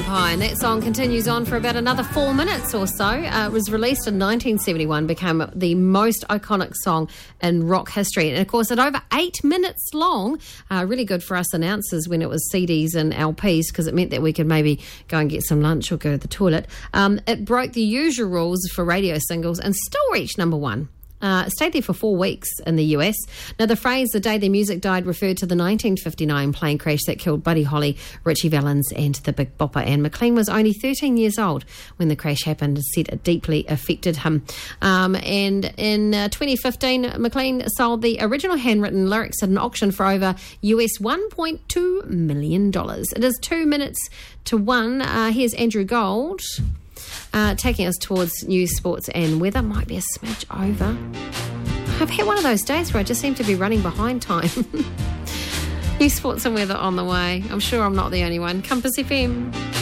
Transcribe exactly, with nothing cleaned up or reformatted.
High, and that song continues on for about another four minutes or so. Uh, it was released in nineteen seventy-one, became the most iconic song in rock history. And, of course, at over eight minutes long, uh, really good for us announcers when it was C Ds and L Ps, because it meant that we could maybe go and get some lunch or go to the toilet. Um, it broke the usual rules for radio singles and still reached number one. Uh, it stayed there for four weeks in the U S. Now, the phrase "the day their music died" referred to the nineteen fifty-nine plane crash that killed Buddy Holly, Richie Valens and the Big Bopper. And McLean was only thirteen years old when the crash happened and said it deeply affected him. Um, and in uh, twenty fifteen, McLean sold the original handwritten lyrics at an auction for over U S one point two million dollars. It is two minutes to one. Uh, here's Andrew Gold. Uh, taking us towards news, sports and weather. Might be a smidge over. I've had one of those days where I just seem to be running behind time. News, sports and weather on the way. I'm sure I'm not the only one. Compass F M.